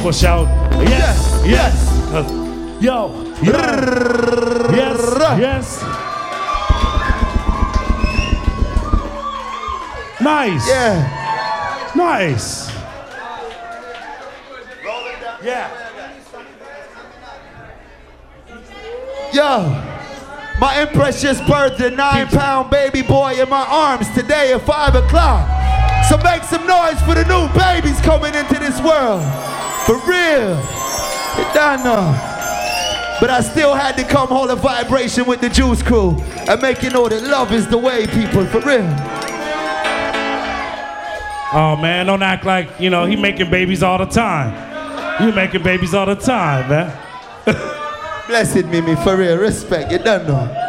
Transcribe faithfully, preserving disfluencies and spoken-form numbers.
people shout, yes, yes. yes. Yo, yo, yes, yes. Nice. Yeah. Nice. Yeah. Yo, my Empress just birthed a nine pound baby boy in my arms today at five o'clock. So make some noise for the new babies coming into this world. For real. You don't know. But I still had to come hold a vibration with the Juice Crew and make you know that love is the way, people, for real. Oh man, don't act like, you know, he making babies all the time. You making babies all the time, man. Blessed Mimi, for real, respect, you don't know.